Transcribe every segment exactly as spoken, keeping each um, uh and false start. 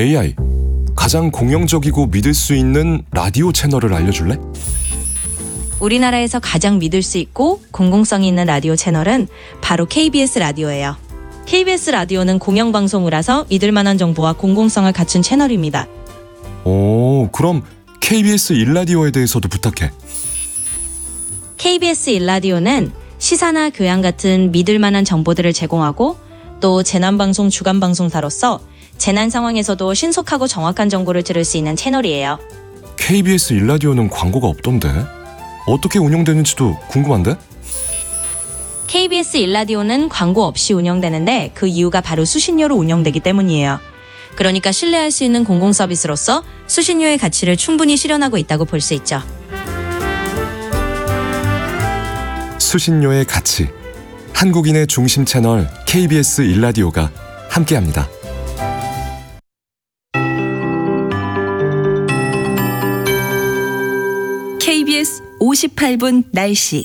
에이아이, 가장 공영적이고 믿을 수 있는 라디오 채널을 알려줄래? 우리나라에서 가장 믿을 수 있고 공공성이 있는 라디오 채널은 바로 케이비에스 라디오예요. 케이비에스 라디오는 공영방송이라서 믿을 만한 정보와 공공성을 갖춘 채널입니다. 오, 그럼 케이비에스 일 라디오에 대해서도 부탁해. 케이비에스 일 라디오는 시사나 교양 같은 믿을 만한 정보들을 제공하고 또 재난방송 주간방송사로서 재난 상황에서도 신속하고 정확한 정보를 들을 수 있는 채널이에요. 케이비에스 일 라디오는 광고가 없던데? 어떻게 운영되는지도 궁금한데? 케이비에스 일 라디오는 광고 없이 운영되는데 그 이유가 바로 수신료로 운영되기 때문이에요. 그러니까 신뢰할 수 있는 공공 서비스로서 수신료의 가치를 충분히 실현하고 있다고 볼 수 있죠. 수신료의 가치. 한국인의 중심 채널 케이비에스 일 라디오가 함께합니다. 케이비에스 오십팔 분 날씨.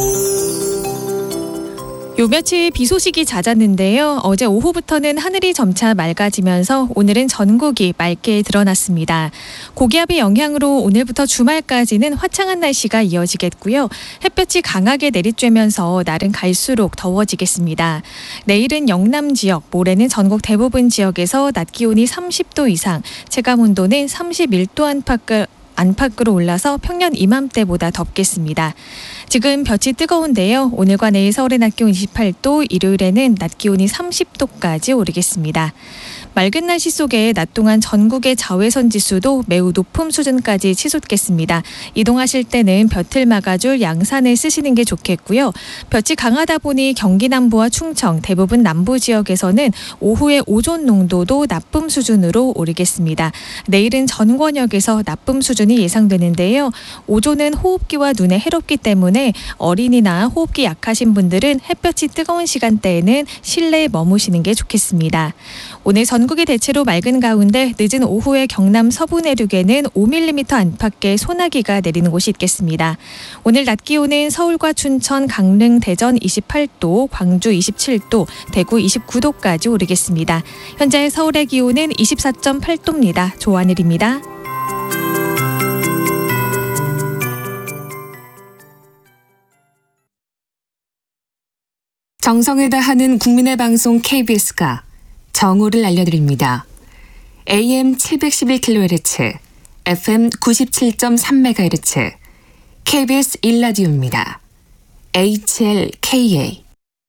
요 며칠 비 소식이 잦았는데요. 어제 오후부터는 하늘이 점차 맑아지면서 오늘은 전국이 맑게 드러났습니다. 고기압의 영향으로 오늘부터 주말까지는 화창한 날씨가 이어지겠고요. 햇볕이 강하게 내리쬐면서 날은 갈수록 더워지겠습니다. 내일은 영남 지역, 모레는 전국 대부분 지역에서 낮 기온이 삼십 도 이상, 체감 온도는 삼십일 도 안팎을 안팎으로 올라서 평년 이맘때보다 덥겠습니다. 지금 볕이 뜨거운데요. 오늘과 내일 서울의 낮 기온 이십팔 도, 일요일에는 낮 기온이 삼십 도까지 오르겠습니다. 맑은 날씨 속에 낮 동안 전국의 자외선 지수도 매우 높은 수준까지 치솟겠습니다. 이동하실 때는 볕을 막아줄 양산을 쓰시는 게 좋겠고요. 볕이 강하다 보니 경기 남부와 충청, 대부분 남부 지역에서는 오후에 오존 농도도 나쁨 수준으로 오르겠습니다. 내일은 전 권역에서 나쁨 수준이 예상되는데요. 오존은 호흡기와 눈에 해롭기 때문에 어린이나 호흡기 약하신 분들은 햇볕이 뜨거운 시간대에는 실내에 머무시는 게 좋겠습니다. 오늘 전국이 대체로 맑은 가운데 늦은 오후에 경남 서부 내륙에는 오 밀리미터 안팎의 소나기가 내리는 곳이 있겠습니다. 오늘 낮 기온은 서울과 춘천, 강릉, 대전 이십팔 도, 광주 이십칠 도, 대구 이십구 도까지 오르겠습니다. 현재 서울의 기온은 이십사 점 팔 도입니다. 조하늘입니다. 정성을 다하는 국민의 방송 케이비에스가 정오를 알려드립니다. 에이엠 칠백십일 킬로헤르츠, 에프엠 구십칠 점 삼 메가헤르츠, 케이비에스 일 라디오입니다. 에이치엘케이에이.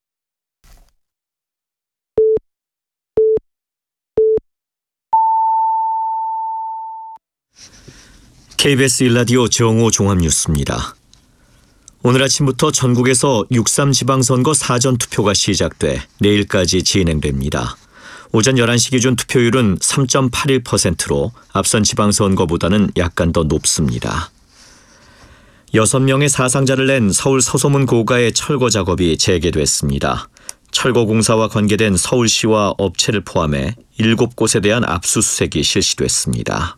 케이비에스 일 라디오 정오 종합뉴스입니다. 오늘 아침부터 전국에서 육삼 지방선거 사전투표가 시작돼 내일까지 진행됩니다. 오전 열한 시 기준 투표율은 삼 점 팔일 퍼센트로 앞선 지방선거보다는 약간 더 높습니다. 여섯 명의 사상자를 낸 서울 서소문 고가의 철거 작업이 재개됐습니다. 철거공사와 관계된 서울시와 업체를 포함해 일곱 곳에 대한 압수수색이 실시됐습니다.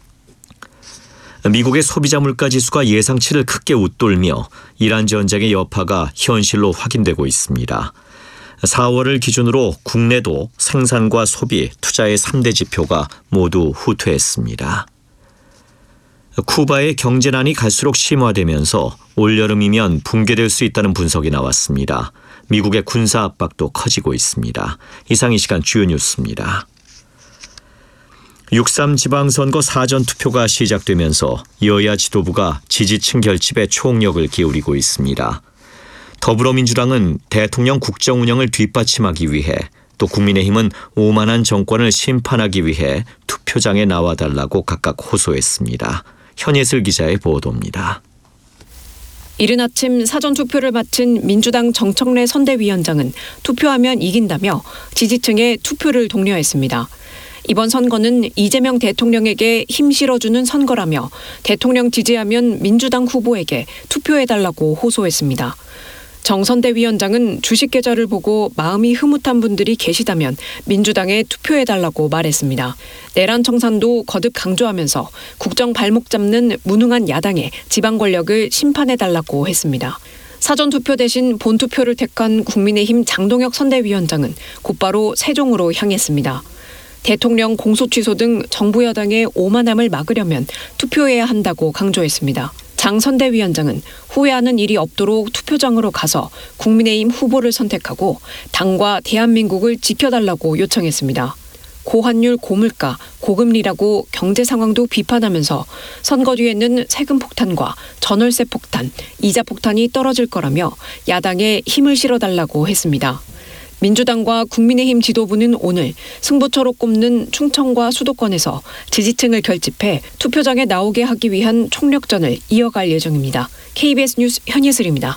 미국의 소비자 물가 지수가 예상치를 크게 웃돌며 이란 전쟁의 여파가 현실로 확인되고 있습니다. 사월을 기준으로 국내도 생산과 소비, 투자의 삼 대 지표가 모두 후퇴했습니다. 쿠바의 경제난이 갈수록 심화되면서 올여름이면 붕괴될 수 있다는 분석이 나왔습니다. 미국의 군사 압박도 커지고 있습니다. 이상 이 시간 주요 뉴스입니다. 육삼 지방선거 사전투표가 시작되면서 여야 지도부가 지지층 결집에 총력을 기울이고 있습니다. 더불어민주당은 대통령 국정 운영을 뒷받침하기 위해, 또 국민의힘은 오만한 정권을 심판하기 위해 투표장에 나와달라고 각각 호소했습니다. 현예슬 기자의 보도입니다. 이른 아침 사전투표를 마친 민주당 정청래 선대위원장은 투표하면 이긴다며 지지층에 투표를 독려했습니다. 이번 선거는 이재명 대통령에게 힘 실어주는 선거라며 대통령 지지하면 민주당 후보에게 투표해달라고 호소했습니다. 정 선대위원장은 주식 계좌를 보고 마음이 흐뭇한 분들이 계시다면 민주당에 투표해달라고 말했습니다. 내란 청산도 거듭 강조하면서 국정 발목 잡는 무능한 야당의 지방 권력을 심판해달라고 했습니다. 사전투표 대신 본투표를 택한 국민의힘 장동혁 선대위원장은 곧바로 세종으로 향했습니다. 대통령 공소 취소 등 정부 여당의 오만함을 막으려면 투표해야 한다고 강조했습니다. 장 선대위원장은 후회하는 일이 없도록 투표장으로 가서 국민의힘 후보를 선택하고 당과 대한민국을 지켜달라고 요청했습니다. 고환율, 고물가, 고금리라고 경제 상황도 비판하면서 선거 뒤에는 세금 폭탄과 전월세 폭탄, 이자 폭탄이 떨어질 거라며 야당에 힘을 실어달라고 했습니다. 민주당과 국민의힘 지도부는 오늘 승부처로 꼽는 충청과 수도권에서 지지층을 결집해 투표장에 나오게 하기 위한 총력전을 이어갈 예정입니다. 케이비에스 뉴스 현예슬입니다.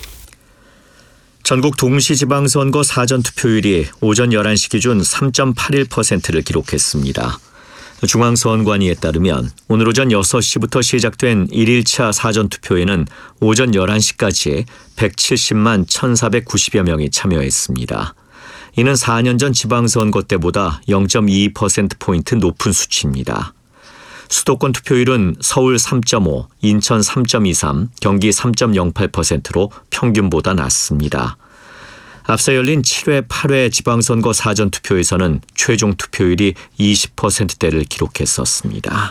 전국 동시지방선거 사전투표율이 오전 열한 시 기준 삼 점 팔일 퍼센트를 기록했습니다. 중앙선관위에 따르면 오늘 오전 여섯 시부터 시작된 일 일차 사전투표에는 오전 열한 시까지 백칠십만 천사백구십여 명이 참여했습니다. 이는 사 년 전 지방선거 때보다 영 점 이이 퍼센트포인트 높은 수치입니다. 수도권 투표율은 서울 삼 점 오, 인천 삼 점 이삼, 경기 삼 점 영팔 퍼센트로 평균보다 낮습니다. 앞서 열린 칠 회, 팔 회 지방선거 사전투표에서는 최종 투표율이 이십 퍼센트대를 기록했었습니다.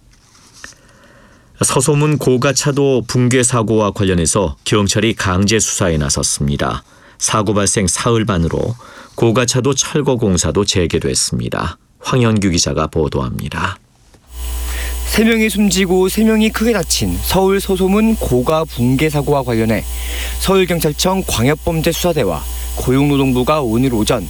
서소문 고가차도 붕괴 사고와 관련해서 경찰이 강제 수사에 나섰습니다. 사고 발생 사흘 만으로 고가차도 철거공사도 재개됐습니다. 황현규 기자가 보도합니다. 세 명이 숨지고 세 명이 크게 다친 서울 서소문 고가 붕괴 사고와 관련해 서울경찰청 광역범죄수사대와 고용노동부가 오늘 오전